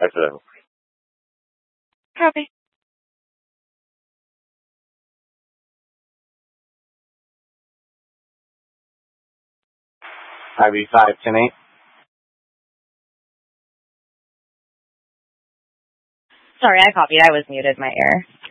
Excellent. Copy. IV 510-8. Sorry, I copied. I was muted. My error.